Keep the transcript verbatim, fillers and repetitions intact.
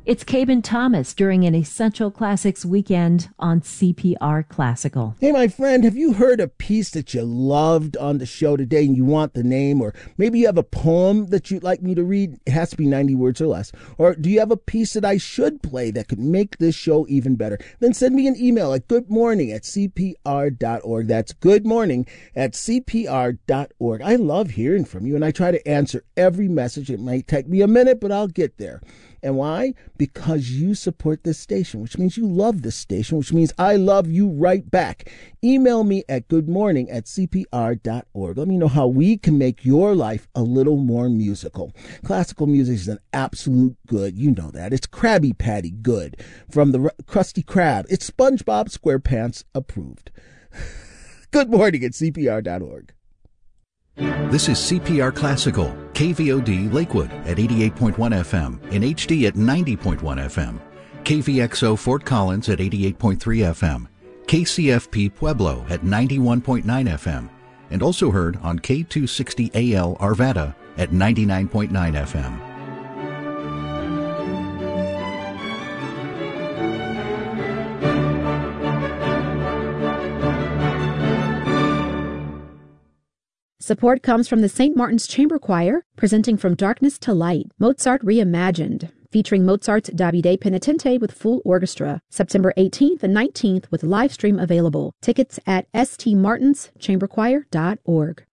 It's Cabin Thomas during an Essential Classics weekend on C P R Classical. Hey, my friend, have you heard a piece that you loved on the show today and you want the name? Or maybe you have a poem that you'd like me to read. It has to be ninety words or less. Or do you have a piece that I should play that could make this show even better? Then send me an email at goodmorning at c p r dot org. That's goodmorning at c p r dot org. I love hearing from you, and I try to answer every message. It might take me a minute, but I'll get there. And why? Because you support this station, which means you love this station, which means I love you right back. Email me at goodmorning at c p r dot org. Let me know how we can make your life a little more musical. Classical music is an absolute good. You know that. It's Krabby Patty good. From the Krusty Krab. It's SpongeBob SquarePants approved. Good morning at c p r dot org. This is C P R Classical, K V O D Lakewood at eighty-eight point one F M, in H D at ninety point one F M, K V X O Fort Collins at eighty-eight point three F M, K C F P Pueblo at ninety-one point nine F M, and also heard on K two sixty A L Arvada at ninety-nine point nine F M. Support comes from the Saint Martin's Chamber Choir, presenting From Darkness to Light, Mozart Reimagined, featuring Mozart's Davide Penitente with full orchestra, September eighteenth and nineteenth with live stream available. Tickets at s t martins chamber choir dot org.